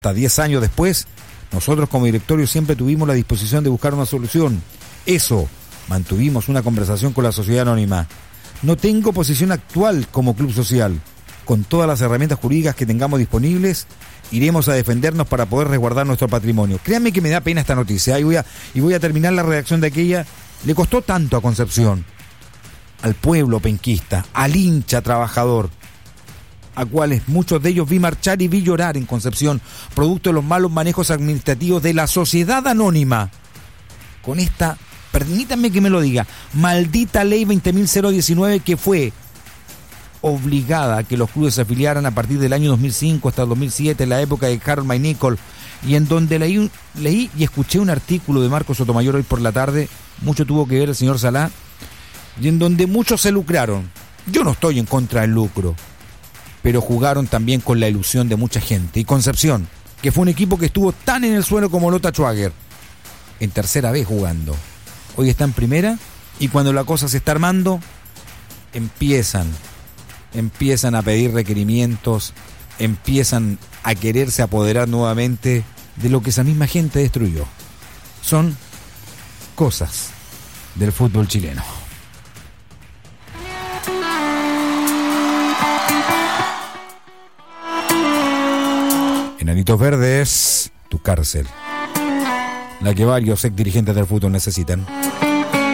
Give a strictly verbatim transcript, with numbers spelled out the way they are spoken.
Hasta diez años después, nosotros como directorio siempre tuvimos la disposición de buscar una solución. Eso, mantuvimos una conversación con la sociedad anónima. No tengo posición actual como club social. Con todas las herramientas jurídicas que tengamos disponibles, iremos a defendernos para poder resguardar nuestro patrimonio. Créanme que me da pena esta noticia, y voy a, y voy a terminar la redacción de aquella. Le costó tanto a Concepción, al pueblo penquista, al hincha trabajador, a cuales muchos de ellos vi marchar y vi llorar en Concepción, producto de los malos manejos administrativos de la sociedad anónima. Con esta, permítanme que me lo diga, maldita ley veinte mil diecinueve que fue obligada a que los clubes se afiliaran a partir del año dos mil cinco hasta el dos mil siete, en la época de Harold Maynicol, y en donde leí, leí y escuché un artículo de Marcos Sotomayor hoy por la tarde, mucho tuvo que ver el señor Salá, y en donde muchos se lucraron. Yo no estoy en contra del lucro, pero jugaron también con la ilusión de mucha gente. Y Concepción, que fue un equipo que estuvo tan en el suelo como Lota Schwager, en tercera vez jugando, hoy está en primera, y cuando la cosa se está armando, empiezan, empiezan a pedir requerimientos, empiezan a quererse apoderar nuevamente de lo que esa misma gente destruyó. Son cosas del fútbol chileno. Enanitos Verdes, tu cárcel, la que varios ex dirigentes del fútbol necesitan.